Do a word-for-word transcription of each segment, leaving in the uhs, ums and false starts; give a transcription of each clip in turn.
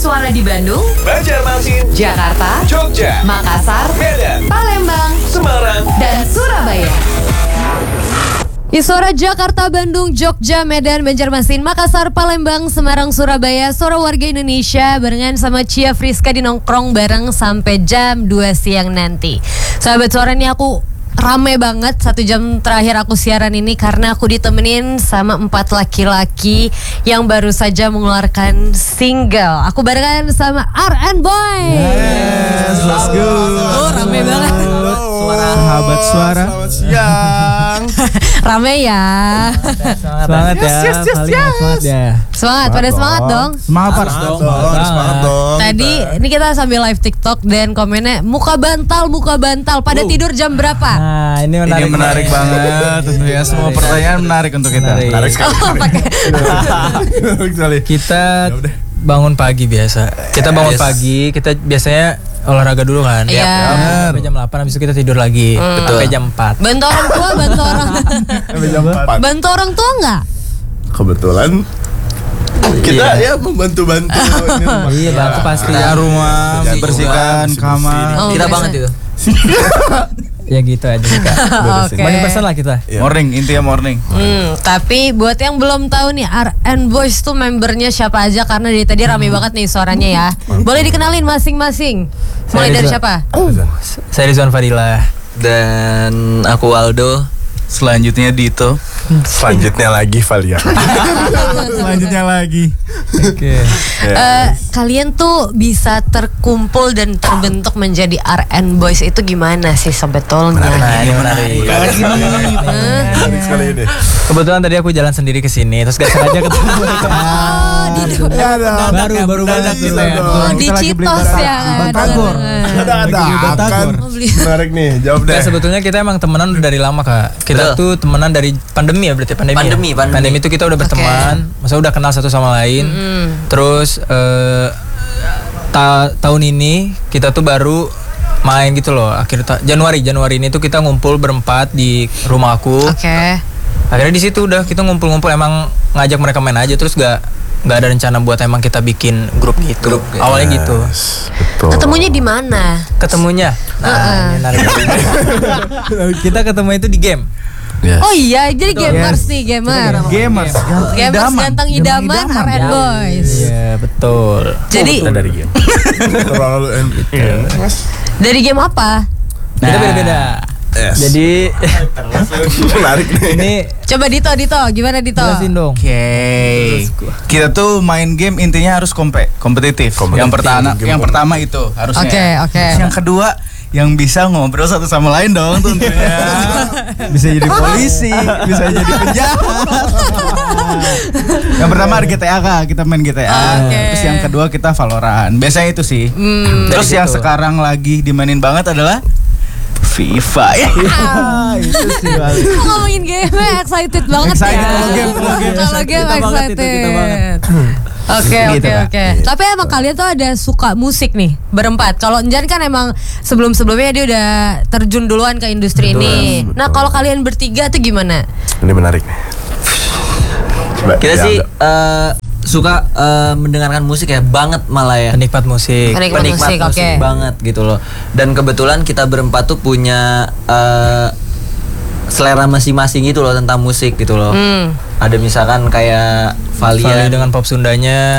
Suara di Bandung, Banjarmasin, Jakarta, Jogja, Makassar, Medan, Palembang, Semarang, dan Surabaya. Suara Jakarta, Bandung, Jogja, Medan, Banjarmasin, Makassar, Palembang, Semarang, Surabaya. Suara warga Indonesia barengan sama Cia Friska di nongkrong bareng sampai jam dua siang nanti. Sahabat Suara, ini aku rame banget satu jam terakhir aku siaran ini karena aku ditemenin sama empat laki-laki yang baru saja mengeluarkan single. Aku barengan sama R and Boy. Yes, let's go. Oh, rame banget. Suara sahabat suara. Selamat siang. Rame ya. Semangat ya. Yes, yes, yes, Paling yes. semangat ya. Semangat, pada semangat dong. Semangat Pak. Semangat dong, semangat dong. Tadi ini kita sambil live TikTok dan komennya muka bantal, muka bantal. Pada tidur jam berapa? Nah, ini menarik. Ini menarik banget tentunya. Semua pertanyaan menarik untuk kita. Menarik. Menarik sekali. Oh, pakai. Menarik sekali. Kita Ya udah. bangun pagi biasa. Kita bangun Yes. pagi, kita biasanya olahraga dulu kan. Iya. Sampai jam delapan, habis itu kita tidur lagi. Sampai jam empat. Bantu orang tua, bantu orang. Sampai jam empat. Bantu orang tua nggak? Kebetulan kita Iya. ya membantu-bantu. Iya, bantu pasti. Ya rumah, Bersih bersihkan rumah, kamar. Oh, Kita biasa. banget itu. Ya gitu aja sih Kak. Oke. Morning person lah kita. Morning, intinya morning. Hmm, tapi buat yang belum tahu nih R and Boys tuh membernya siapa aja karena dari tadi rame banget nih suaranya ya. Boleh dikenalin masing-masing. Mulai Saya dari Rizwan. siapa? Saya Rizwan Fadila. Dan aku Waldo. Selanjutnya Dito. Selanjutnya lagi Valia. Selanjutnya lagi. Oke. Eh, kalian tuh bisa terkumpul dan terbentuk menjadi R and Boys itu gimana sih sebetulnya? Nah, ini menarik. Menarik sekali ini. Kebetulan tadi aku jalan sendiri ke sini, terus gak sengaja ketemu mereka. Oh, di Baru baru banget gitu ya. Oh, di Kita lagi beli Citos barang. ya. Batagor. Ada ada Lagi kan. Batagor. Menarik nih, jawab deh. Nah, sebetulnya kita emang temenan udah dari lama Kak. Kita Betul. tuh temenan dari pandemi ya berarti pandemi. Pandemi, ya? pandemi. Pandemi itu kita udah berteman, masa udah kenal satu sama lain. Terus eh, ta- tahun ini kita tuh baru main gitu loh. Akhir ta- Januari Januari ini tuh kita ngumpul berempat di rumah aku. Oke. Akhirnya di situ udah kita ngumpul-ngumpul emang ngajak mereka main aja, terus gak nggak ada rencana buat emang kita bikin grup gitu. Grup, gitu. Awalnya gitu. Betul. Ketemunya di mana? Ketemunya. Nah, ini menarik. Kita ketemu itu di game. Yes. Oh iya, jadi gamers nih, gamer. Gamers. Gamers ganteng idaman R and Boys. Iya, betul. Jadi Kita dari game. Terlalu Mas. dari game apa? Kita beda-beda. Yes. Jadi Menarik nih. ini Coba Dito, Dito, gimana Dito? jelasin dong. Oke. Kita tuh main game intinya harus kompe, kompetitif. Kompetitif. Yang pertama, Game yang pertama itu harusnya. Oke, oke. Terus yang kedua yang bisa ngobrol satu sama lain dong tentunya. Bisa jadi polisi, bisa jadi penjahat. Yang pertama ada G T A Kak, kita main G T A. Oke. Terus yang kedua kita Valorant. Biasanya itu sih. Terus Dari yang situ. sekarang lagi dimainin banget adalah FIFA. Ya, itu sih. Bang. Kok ngomongin game excited banget Excited ya. kalau game, kalau game Kalau excited. game Kita banget itu, excited. kita banget. Oke Gitu, oke Kak. oke. Tapi emang kalian tuh ada suka musik nih berempat. Kalau Enjan kan emang sebelum sebelumnya dia udah terjun duluan ke industri ini. Nah kalau kalian bertiga tuh gimana? Ini menarik nih. Coba Kita sih dianggap. eh, suka eh, mendengarkan musik ya, banget malah ya. Penikmat musik. Penikmat musik, oke. banget gitu loh. Dan kebetulan kita berempat tuh punya eh, selera masing-masing gitu loh tentang musik gitu loh. Hmm. Ada misalkan kayak Vali Valia dengan pop Sundanya.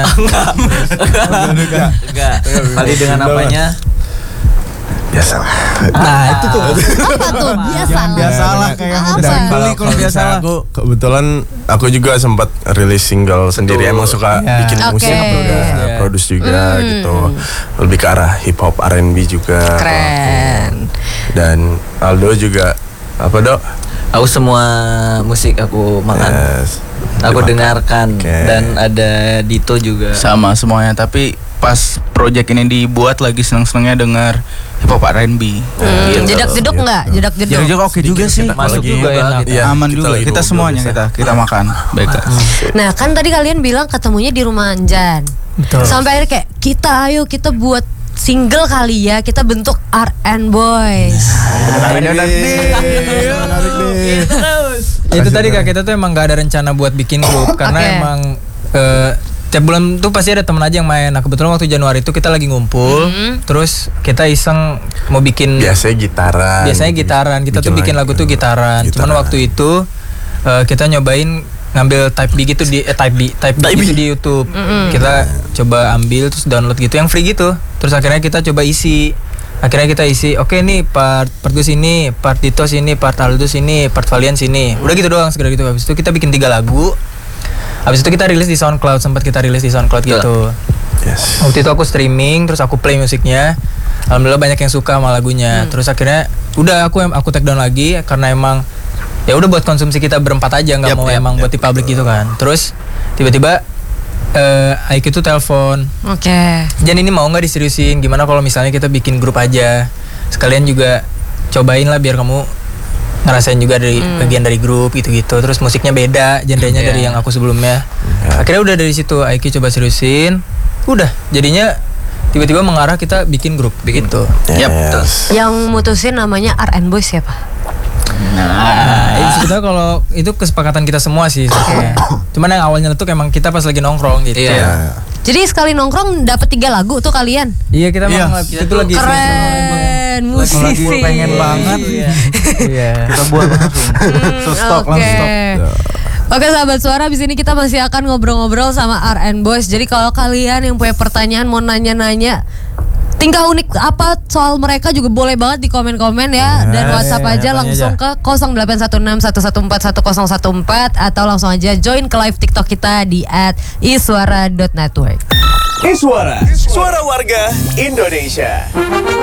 enggak, enggak. Vali dengan apanya? Biasa lah. Nah, itu tuh. Apa tuh? Biasa. Biasalah kayak Apa? udah beli Kalau kalau biasa misalnya aku kebetulan aku juga sempat rilis single sendiri. Emang suka Iya. bikin Oke. musik, juga, Iya. produce juga Hmm. gitu. Lebih ke arah hip hop, R and B juga. Keren. Dan Aldo juga apa dok? Aku semua musik aku makan. Yes. Aku Dimakan. dengarkan. Oke. Dan ada Dito juga. sama semuanya, tapi pas project ini dibuat lagi seneng-senengnya denger hip hop R and B. Hmm, Gitu. jedak-jeduk nggak? Jedak-jeduk. Jadi juga oke juga sih. Masuk Apalagi- juga enak. Iya, Aman kita juga. lagi Kita ngobrol semuanya biasa. kita kita makan. Baik. Nah kan tadi kalian bilang ketemunya di rumah Anjan. Betul. Sampai akhirnya kayak kita ayo kita buat single kali ya, kita bentuk R and Boys. Menarik nih. Menarik nih. Itu tadi Kak, kita tuh emang gak ada rencana buat bikin grup karena Oke. emang eh, tiap bulan tuh pasti ada temen aja yang main. Nah kebetulan waktu Januari itu kita lagi ngumpul, Mm-hmm. terus kita iseng mau bikin. Biasanya gitaran. Biasanya gitaran. Kita tuh bikin lagu tuh gitaran. Cuman waktu itu uh, kita nyobain ngambil type B gitu di eh, type B, type B gitu di YouTube. Kita coba ambil terus download gitu yang free gitu. Terus akhirnya kita coba isi. Akhirnya kita isi, oke nih part part gue sini, part Dito sini, part Aldo sini, part Valian sini. Udah gitu doang segera gitu. Habis itu kita bikin tiga lagu. Habis itu kita rilis di SoundCloud, sempat kita rilis di SoundCloud gitu. Yes. Waktu itu aku streaming, terus aku play musiknya. Alhamdulillah banyak yang suka sama lagunya. Hmm. Terus akhirnya udah aku aku take down lagi karena emang ya udah buat konsumsi kita berempat aja, nggak Yap, mau yap, emang yap, buat di public betul. gitu kan. Terus tiba-tiba eh Aiki tuh telepon, Oke. Jan ini mau nggak diseriusin? Gimana kalau misalnya kita bikin grup aja? Sekalian juga cobain lah biar kamu ngerasain juga dari bagian dari grup gitu-gitu. Terus musiknya beda, genrenya Iya. dari yang aku sebelumnya. Akhirnya udah dari situ Aiki coba seriusin. Udah, jadinya tiba-tiba mengarah kita bikin grup gitu. Yap, betul. Yang mutusin namanya R and Boys siapa? Nah, ini sebetulnya kalau itu kesepakatan kita semua sih sebenarnya. Cuman yang awalnya tuh emang kita pas lagi nongkrong gitu. Iya. Jadi sekali nongkrong dapat tiga lagu tuh kalian. Iya, kita Iya. emang itu lagi Keren, musisi. Lagi pengen banget. Iya. Iya. Kita buat langsung. So stop, Oke. langsung stop. Oke sahabat suara, di sini kita masih akan ngobrol-ngobrol sama R and Boys. Jadi kalau kalian yang punya pertanyaan mau nanya-nanya tingkah unik apa soal mereka juga boleh banget di komen-komen ya, dan WhatsApp iya, aja tanya langsung aja. ke nol delapan satu enam satu satu empat satu nol satu empat atau langsung aja join ke live TikTok kita di at iswara dot network. Iswara, suara warga Indonesia.